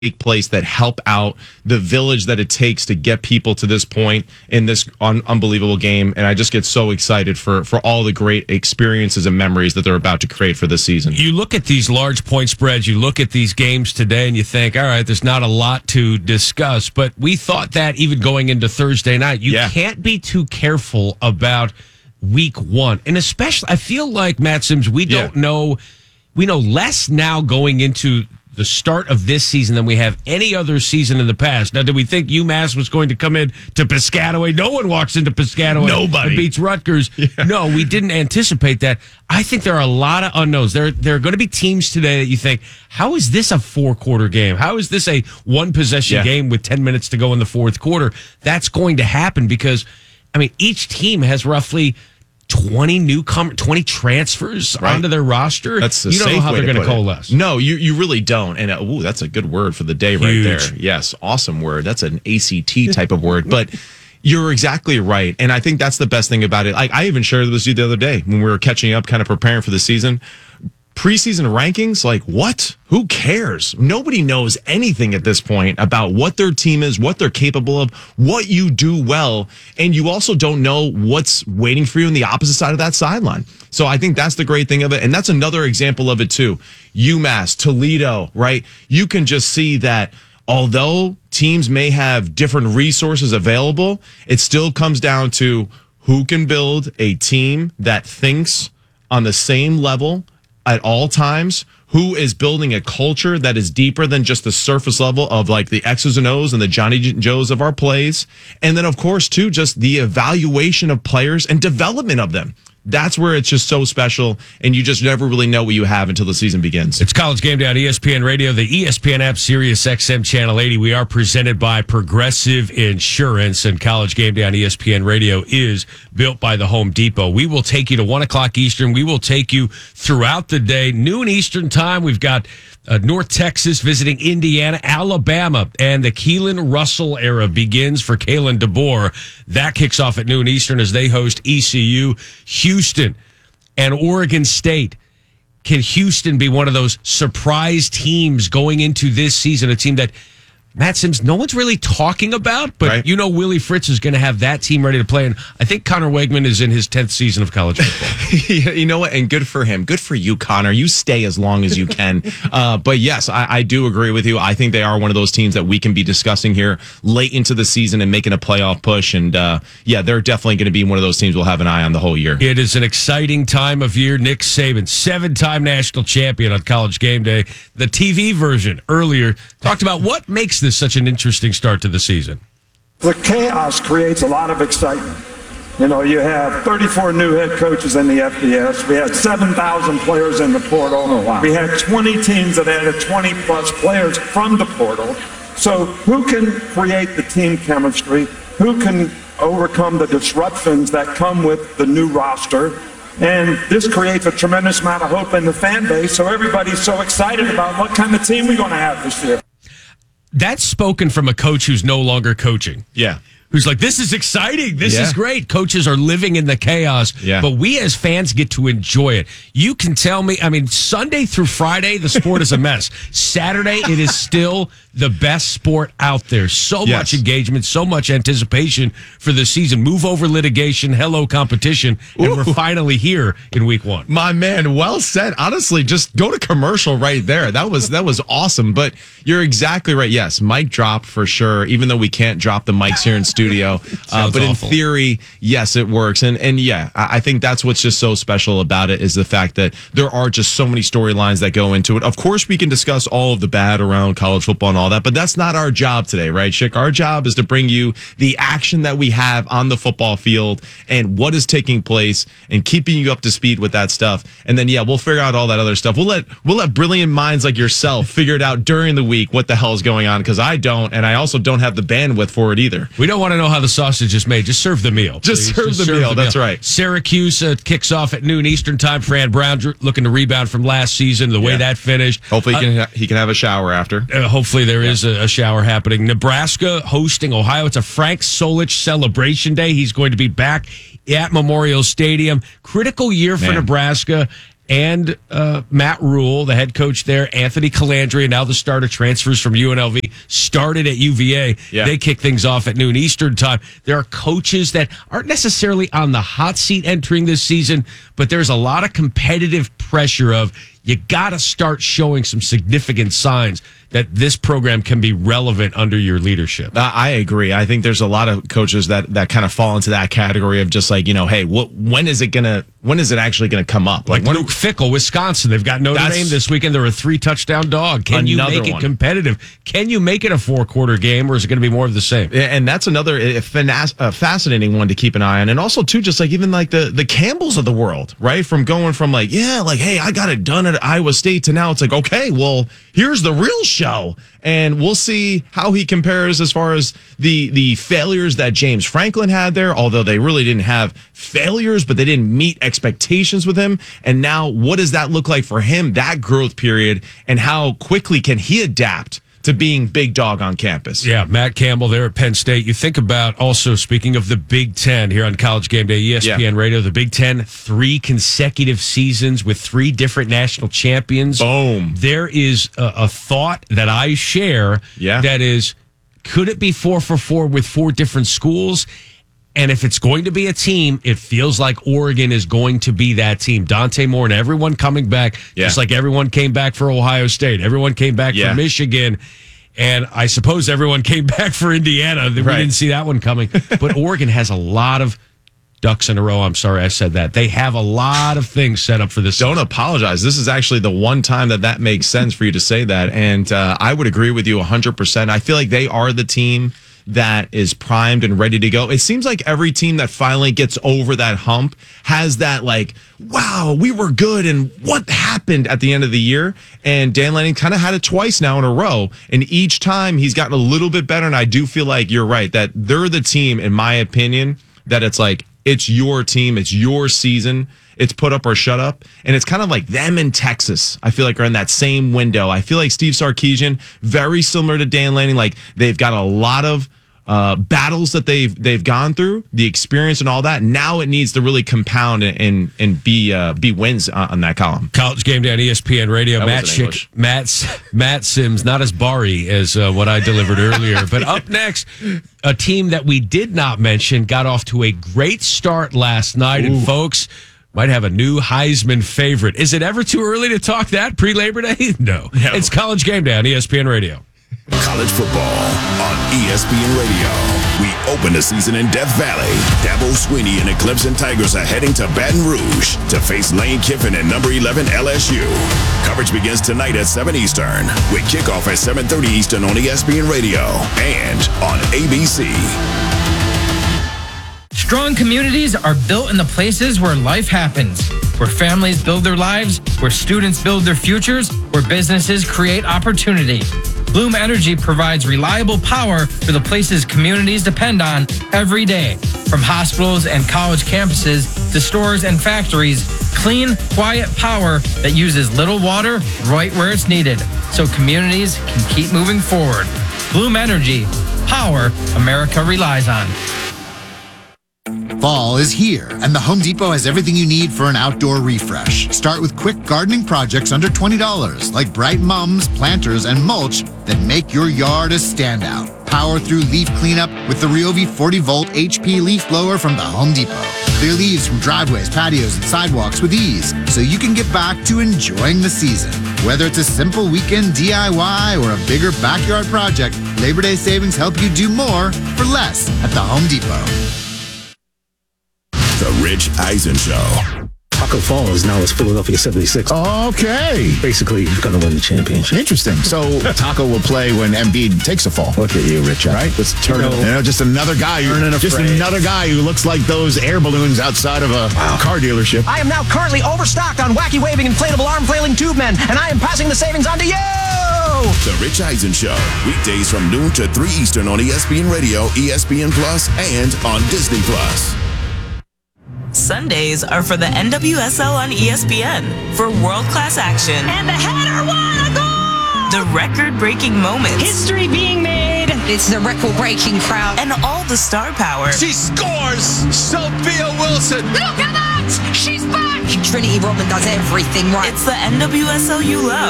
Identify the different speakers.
Speaker 1: take place that help out the village that it takes to get people to this point in this unbelievable game. And I just get so excited for all the great experiences and memories that they're about to create for this season.
Speaker 2: You look at these large point spreads, you look at these games today, and you think, all right, there's not a lot to discuss. But we thought that even going into Thursday night, you can't be too careful about week one. And especially, I feel like, Matt Sims, we don't know. We know less now going into the start of this season than we have any other season in the past. Now, did we think UMass was going to come in to Piscataway? No one walks into Piscataway and beats Rutgers. Yeah. No, we didn't anticipate that. I think there are a lot of unknowns. There are going to be teams today that you think, how is this a 4-quarter game? How is this a one-possession game with 10 minutes to go in the fourth quarter? That's going to happen because, I mean, each team has roughly 20 transfers onto their roster.
Speaker 1: That's
Speaker 2: you don't know how they're going to coalesce.
Speaker 1: No, you really don't. And that's a good word for the day right there. Yes, awesome word. That's an ACT type of word. But you're exactly right. And I think that's the best thing about it. Like I even shared this with you the other day when we were catching up, kind of preparing for the season. Preseason rankings, like what? Who cares? Nobody knows anything at this point about what their team is, what they're capable of, what you do well, and you also don't know what's waiting for you on the opposite side of that sideline. So I think that's the great thing of it, and that's another example of it too. UMass, Toledo, right? You can just see that although teams may have different resources available, it still comes down to who can build a team that thinks on the same level at all times, who is building a culture that is deeper than just the surface level of like the X's and O's and the Johnny Joes of our plays. And then, of course, too, just the evaluation of players and development of them. That's where it's just so special, and you just never really know what you have until the season begins.
Speaker 2: It's College Game Day on ESPN Radio, the ESPN app, Sirius XM Channel 80. We are presented by Progressive Insurance, and College Game Day on ESPN Radio is built by the Home Depot. We will take you to 1 o'clock Eastern. We will take you throughout the day. Noon Eastern time, we've got North Texas visiting Indiana, Alabama, and the Keelan Russell era begins for Kalen DeBoer. That kicks off at noon Eastern as they host ECU. Houston and Oregon State. Can Houston be one of those surprise teams going into this season? A team that Matt Sims, no one's really talking about, but you know Willie Fritz is going to have that team ready to play. And I think Connor Wegman is in his 10th season of college football.
Speaker 1: You know what? And good for him. Good for you, Connor. You stay as long as you can. But yes, I do agree with you. I think they are one of those teams that we can be discussing here late into the season and making a playoff push. And they're definitely going to be one of those teams we'll have an eye on the whole year.
Speaker 2: It is an exciting time of year. Nick Saban, 7-time national champion on College Game Day. The TV version earlier talked about what makes this such an interesting start to the season.
Speaker 3: The chaos creates a lot of excitement. You know, you have 34 new head coaches in the FBS. We had 7,000 players in the portal. Oh, wow. We had 20 teams that added 20-plus players from the portal. So who can create the team chemistry? Who can overcome the disruptions that come with the new roster? And this creates a tremendous amount of hope in the fan base. So everybody's so excited about what kind of team we're going to have this year.
Speaker 2: That's spoken from a coach who's no longer coaching.
Speaker 1: Yeah.
Speaker 2: Who's like, this is exciting. This is great. Coaches are living in the chaos, but we as fans get to enjoy it. You can tell me, I mean, Sunday through Friday, the sport is a mess. Saturday, it is still the best sport out there. So much engagement, so much anticipation for the season. Move over litigation, hello competition, and we're finally here in week one.
Speaker 1: My man, well said. Honestly, just go to commercial right there. That was awesome. But you're exactly right. Yes, mic drop for sure, even though we can't drop the mics here in studio. But in theory, yes, it works. And I think that's what's just so special about it is the fact that there are just so many storylines that go into it. Of course, we can discuss all of the bad around college football and all that, but that's not our job today, right, Schick? Our job is to bring you the action that we have on the football field and what is taking place and keeping you up to speed with that stuff. And then, we'll figure out all that other stuff. We'll let brilliant minds like yourself figure it out during the week what the hell is going on, because I don't, and I also don't have the bandwidth for it either.
Speaker 2: We don't want to know how the sausage is made. Just serve the meal.
Speaker 1: Just serve the meal. That's right.
Speaker 2: Syracuse kicks off at noon Eastern time. Fran Brown looking to rebound from last season, the way that finished.
Speaker 1: Hopefully he can have a shower after.
Speaker 2: Hopefully there is a shower happening. Nebraska hosting Ohio. It's a Frank Solich celebration day. He's going to be back at Memorial Stadium. Critical year for Nebraska. and Matt Rule, the head coach there, Anthony Calandria, now the starter, transfers from UNLV, started at UVA.
Speaker 1: Yeah.
Speaker 2: They kick things off at noon Eastern time. There are coaches that aren't necessarily on the hot seat entering this season, but there's a lot of competitive pressure of you got to start showing some significant signs that this program can be relevant under your leadership.
Speaker 1: I agree. I think there's a lot of coaches that kind of fall into that category of just like, hey, when is it actually gonna come up?
Speaker 2: Like Luke Fickell, Wisconsin. They've got Notre Dame this weekend. They're a 3-touchdown dog. Can you make it competitive? Can you make it a 4-quarter game, or is it going to be more of the same?
Speaker 1: And that's another fascinating one to keep an eye on. And also, too, just like even like the Campbells of the world, right? From going from hey, I got it done at Iowa State to now it's like, okay, well, here's the real show. And we'll see how he compares as far as the failures that James Franklin had there, although they really didn't have failures, but they didn't meet expectations with him. And now what does that look like for him, that growth period, and how quickly can he adapt to being big dog on campus?
Speaker 2: Yeah, Matt Campbell there at Penn State. You think about also, speaking of the Big Ten here on College Game Day, ESPN Radio, the Big Ten, 3 consecutive seasons with 3 different national champions.
Speaker 1: Boom.
Speaker 2: There is a thought that I share that is, could it be 4 for 4 with 4 different schools? And if it's going to be a team, it feels like Oregon is going to be that team. Dante Moore and everyone coming back, just like everyone came back for Ohio State. Everyone came back for Michigan. And I suppose everyone came back for Indiana. We didn't see that one coming. But Oregon has a lot of ducks in a row. I'm sorry I said that. They have a lot of things set up for this
Speaker 1: season. Don't apologize. This is actually the one time that makes sense for you to say that. And I would agree with you 100%. I feel like they are the team that is primed and ready to go. It seems like every team that finally gets over that hump has that wow, we were good, and what happened at the end of the year? And Dan Lanning kind of had it twice now in a row, and each time he's gotten a little bit better, and I do feel like you're right, that they're the team, in my opinion, that it's like, it's your team, it's your season, it's put up or shut up. And it's kind of like them in Texas, I feel like, are in that same window. I feel like Steve Sarkisian, very similar to Dan Lanning, like they've got a lot of battles that they've gone through, the experience and all that. Now it needs to really compound and be wins on that column.
Speaker 2: College Game Day on ESPN Radio. Matt Sims, not as Bari as what I delivered earlier. But up next, a team that we did not mention got off to a great start last night. Ooh. And folks might have a new Heisman favorite. Is it ever too early to talk that pre-Labor Day? No. It's College Game Day on ESPN Radio.
Speaker 4: College football on ESPN Radio. We open the season in Death Valley. Dabo Swinney and the Clemson Tigers are heading to Baton Rouge to face Lane Kiffin and number 11 LSU. Coverage begins tonight at 7 Eastern with kickoff at 7:30 Eastern on ESPN Radio and on ABC.
Speaker 5: Strong communities are built in the places where life happens, where families build their lives, where students build their futures, where businesses create opportunity. Bloom Energy provides reliable power for the places communities depend on every day. From hospitals and college campuses to stores and factories, clean, quiet power that uses little water right where it's needed, so communities can keep moving forward. Bloom Energy, power America relies on.
Speaker 6: Fall is here, and the Home Depot has everything you need for an outdoor refresh. Start with quick gardening projects under $20, like bright mums, planters, and mulch that make your yard a standout. Power through leaf cleanup with the Ryobi 40-volt HP leaf blower from the Home Depot. Clear leaves from driveways, patios, and sidewalks with ease, so you can get back to enjoying the season. Whether it's a simple weekend DIY or a bigger backyard project, Labor Day savings help you do more for less at the Home Depot.
Speaker 4: The Rich Eisen Show.
Speaker 7: Taco Falls now is Philadelphia 76.
Speaker 8: Okay.
Speaker 7: Basically, he's going to win the championship.
Speaker 8: Interesting. So Taco will play when Embiid takes a fall.
Speaker 7: Look at you, Rich.
Speaker 8: Right?
Speaker 7: Let's turn it.
Speaker 8: Just another guy. Another guy who looks like those air balloons outside of a car dealership.
Speaker 9: I am now currently overstocked on wacky waving inflatable arm flailing tube men, and I am passing the savings on to you.
Speaker 4: The Rich Eisen Show. Weekdays from noon to 3 Eastern on ESPN Radio, ESPN Plus, and on Disney Plus.
Speaker 10: Sundays are for the NWSL on ESPN for world-class action.
Speaker 11: And the header won a goal!
Speaker 10: The record-breaking moments.
Speaker 11: History being made It's the record-breaking crowd.
Speaker 10: And all the star power.
Speaker 1: She scores! Sophia Wilson!
Speaker 11: Look at that! She's back! Trinity Rodman does everything right.
Speaker 10: It's the NWSL you love.